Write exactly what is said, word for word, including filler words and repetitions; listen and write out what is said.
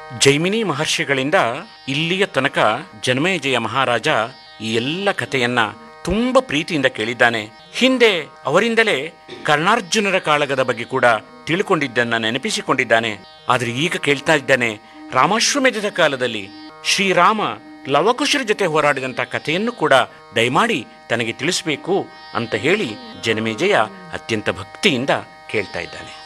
ಜೈಮಿನಿ ಮಹರ್ಷಿಗಳಿಂದ ಇಲ್ಲಿಯ ತನಕ ಜನಮೇಜಯ ಮಹಾರಾಜ ಈ ಎಲ್ಲ ಕಥೆಯನ್ನ ತುಂಬ ಪ್ರೀತಿಯಿಂದ ಕೇಳಿದ್ದಾನೆ. ಹಿಂದೆ ಅವರಿಂದಲೇ ಕರ್ಣಾರ್ಜುನರ ಕಾಳಗದ ಬಗ್ಗೆ ಕೂಡ ತಿಳ್ಕೊಂಡಿದ್ದನ್ನ ನೆನಪಿಸಿಕೊಂಡಿದ್ದಾನೆ. ಆದರೆ ಈಗ ಕೇಳ್ತಾ ಇದ್ದಾನೆ, ರಾಮಾಶ್ವಮೇಧದ ಕಾಲದಲ್ಲಿ ಶ್ರೀರಾಮ ಲವಕುಶರ ಜೊತೆ ಹೋರಾಡಿದಂಥ ಕಥೆಯನ್ನು ಕೂಡ ದಯಮಾಡಿ ತನಗೆ ತಿಳಿಸಬೇಕು ಅಂತ ಹೇಳಿ ಜನಮೇಜಯ ಅತ್ಯಂತ ಭಕ್ತಿಯಿಂದ ಕೇಳ್ತಾ ಇದ್ದಾನೆ.